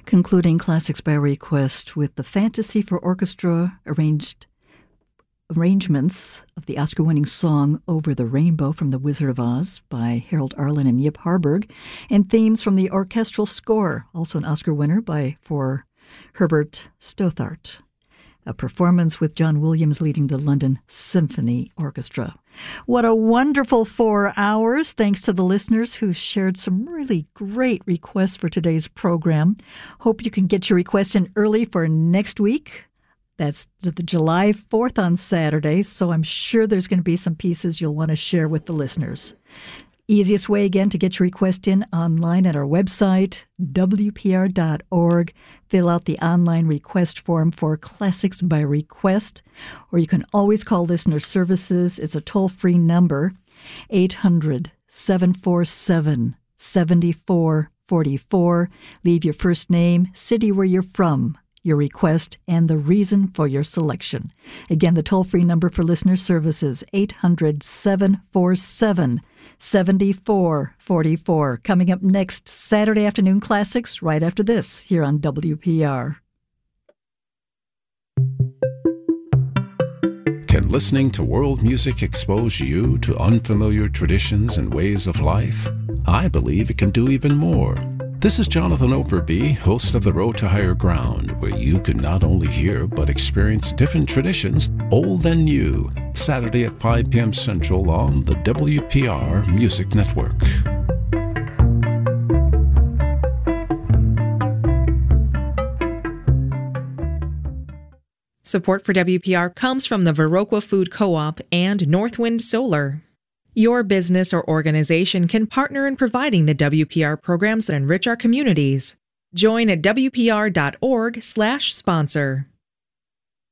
Concluding Classics by Request with the Fantasy for Orchestra arrangements of the Oscar-winning song Over the Rainbow from The Wizard of Oz by Harold Arlen and Yip Harburg, and themes from the orchestral score, also an Oscar winner for Herbert Stothart. A performance with John Williams leading the London Symphony Orchestra. What a wonderful 4 hours. Thanks to the listeners who shared some really great requests for today's program. Hope you can get your request in early for next week. That's the July 4th on Saturday, so I'm sure there's going to be some pieces you'll want to share with the listeners. Easiest way, again, to get your request in online at our website, WPR.org. Fill out the online request form for Classics by Request, or you can always call Listener Services. It's a toll-free number, 800-747-7444. Leave your first name, city where you're from, your request, and the reason for your selection. Again, the toll-free number for Listener Services, 800-747-7444. Coming up next, Saturday Afternoon Classics, right after this, here on WPR. Can listening to world music expose you to unfamiliar traditions and ways of life? I believe it can do even more. This is Jonathan Overby, host of The Road to Higher Ground, where you can not only hear but experience different traditions, old and new, Saturday at 5 p.m. Central on the WPR Music Network. Support for WPR comes from the Viroqua Food Co-op and Northwind Solar. Your business or organization can partner in providing the WPR programs that enrich our communities. Join at WPR.org/sponsor.